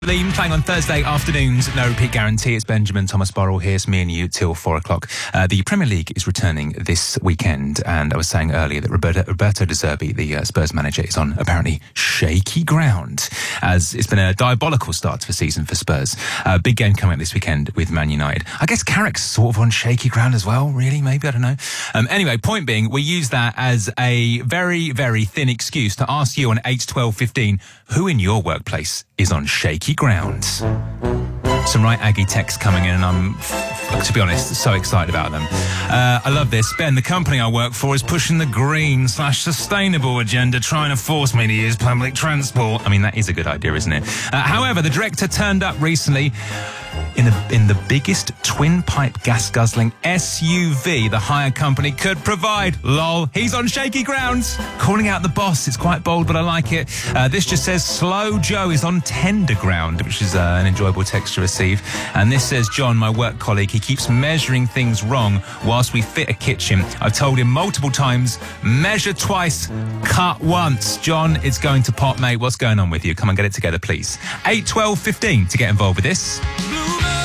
Theme playing on Thursday afternoons, no repeat guarantee. It's Benjamin Thomas Borrell here. It's me and you till 4 o'clock. The Premier League is returning this weekend, and I was saying earlier that Roberto De Zerbi, the Spurs manager, is on apparently shaky ground, as it's been a diabolical start to the season for Spurs. Big game coming up this weekend with Man United. I guess Carrick's sort of on shaky ground as well, really, maybe, I don't know. Anyway, point being, we use that as a very, very thin excuse to ask you on 8, 12, 15, who in your workplace is on shaky ground. Some right Aggie texts coming in, and I'm, to be honest, so excited about them. I love this. Ben, the company I work for is pushing the green/sustainable agenda, trying to force me to use public transport. I mean, that is a good idea, isn't it? However, the director turned up recently in the biggest twin-pipe gas-guzzling SUV the hire company could provide. Lol, he's on shaky ground. Calling out the boss. It's quite bold, but I like it. This just says, Slow Joe is on tender ground, which is an enjoyable text to receive. And this says, John, my work colleague, he keeps measuring things wrong whilst we fit a kitchen. I've told him multiple times, measure twice, cut once. John, it's going to pot, mate. What's going on with you? Come on, get it together, please. 8, 12, 15 to get involved with this.